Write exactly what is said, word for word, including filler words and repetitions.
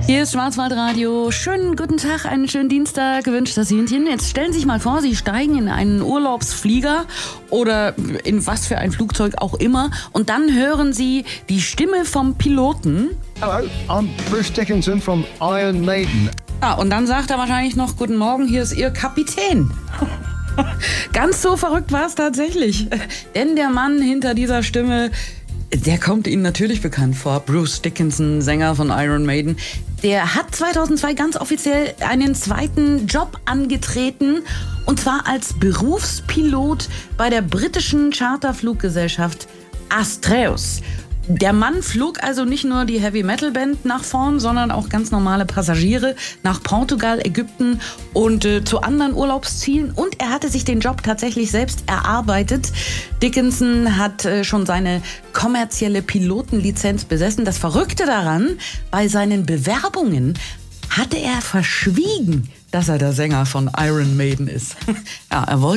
Hier ist Schwarzwaldradio. Schönen guten Tag, einen schönen Dienstag gewünscht das Hähnchen. Jetzt stellen Sie sich mal vor, Sie steigen in einen Urlaubsflieger oder in was für ein Flugzeug auch immer und dann hören Sie die Stimme vom Piloten. Hello, I'm Bruce Dickinson from Iron Maiden. Ja, und dann sagt er wahrscheinlich noch, guten Morgen, hier ist Ihr Kapitän. Ganz so verrückt war es tatsächlich. Denn der Mann hinter dieser Stimme, der kommt Ihnen natürlich bekannt vor. Bruce Dickinson, Sänger von Iron Maiden. Der hat zweitausendzwei ganz offiziell einen zweiten Job angetreten. Und zwar als Berufspilot bei der britischen Charterfluggesellschaft Astraeus. Der Mann flog also nicht nur die Heavy-Metal-Band nach vorn, sondern auch ganz normale Passagiere nach Portugal, Ägypten und äh, zu anderen Urlaubszielen. Und er hatte sich den Job tatsächlich selbst erarbeitet. Dickinson hat äh, schon seine kommerzielle Pilotenlizenz besessen. Das Verrückte daran, bei seinen Bewerbungen hatte er verschwiegen, dass er der Sänger von Iron Maiden ist. Ja, er wollte